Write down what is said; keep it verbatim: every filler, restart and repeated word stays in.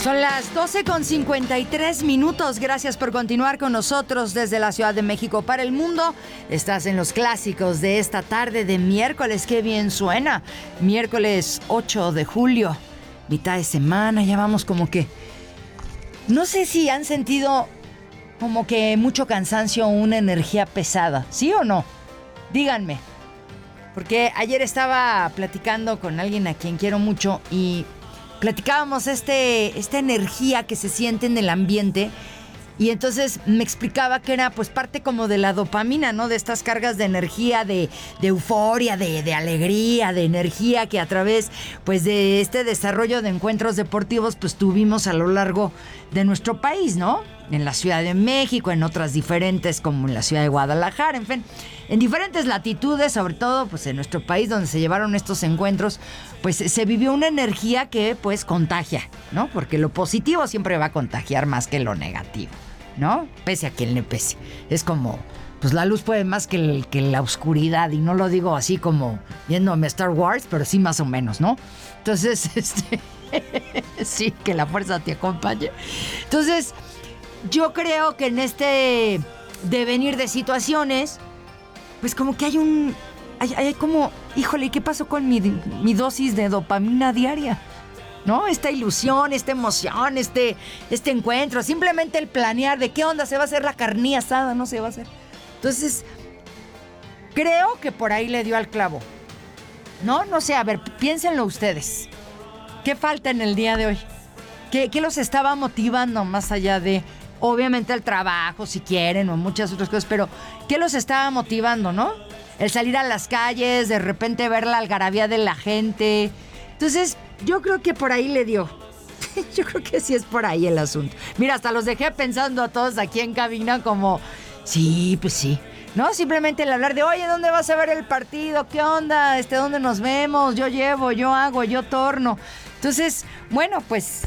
Son las doce con cincuenta y tres minutos. Gracias por continuar con nosotros desde la Ciudad de México para el mundo. Estás en los clásicos de esta tarde de miércoles. ¡Qué bien suena! Miércoles ocho de julio, mitad de semana. Ya vamos como que... No sé si han sentido como que mucho cansancio o una energía pesada. ¿Sí o no? Díganme. Porque ayer estaba platicando con alguien a quien quiero mucho y... platicábamos este, esta energía que se siente en el ambiente y entonces me explicaba que era pues parte como de la dopamina, ¿no? De estas cargas de energía, de, de euforia, de, de alegría, de energía que a través pues de este desarrollo de encuentros deportivos pues tuvimos a lo largo de nuestro país, ¿no? En la Ciudad de México, en otras diferentes como en la Ciudad de Guadalajara, en fin, en diferentes latitudes, sobre todo pues en nuestro país donde se llevaron estos encuentros, pues se vivió una energía que pues contagia, ¿no? Porque lo positivo siempre va a contagiar más que lo negativo, ¿no? Pese a quien le pese. Es como, pues la luz puede más que, el, que la oscuridad, y no lo digo así como viéndome Star Wars, pero sí más o menos, ¿no? Entonces, este, sí, que la fuerza te acompañe. Entonces, yo creo que en este devenir de situaciones, pues como que hay un... Hay, hay como, híjole, ¿qué pasó con mi, mi dosis de dopamina diaria? ¿No? Esta ilusión, esta emoción, este, este encuentro, simplemente el planear de qué onda se va a hacer la carnilla asada, no se va a hacer. Entonces, creo que por ahí le dio al clavo. No, no sé, a ver, piénsenlo ustedes. ¿Qué falta en el día de hoy? ¿Qué, qué los estaba motivando más allá de, obviamente, el trabajo, si quieren, o muchas otras cosas, pero ¿qué los estaba motivando, no? El salir a las calles, de repente ver la algarabía de la gente. Entonces, yo creo que por ahí le dio. Yo creo que sí es por ahí el asunto. Mira, hasta los dejé pensando a todos aquí en cabina como, sí, pues sí. No, simplemente el hablar de, oye, ¿dónde vas a ver el partido? ¿Qué onda? Este, ¿dónde nos vemos? Yo llevo, yo hago, yo torno. Entonces, bueno, pues